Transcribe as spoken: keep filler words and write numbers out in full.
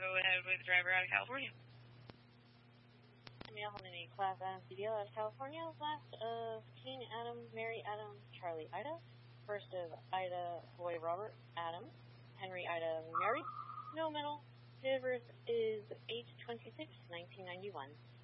go ahead with the driver out of California. Male Honey Class M C D L out of California. Last of King Adam, Mary Adam, Charlie Ida. First of Ida, Boy Robert Adam, Henry Ida, Mary. No middle. Date of birth is eight twenty-six nineteen ninety-one.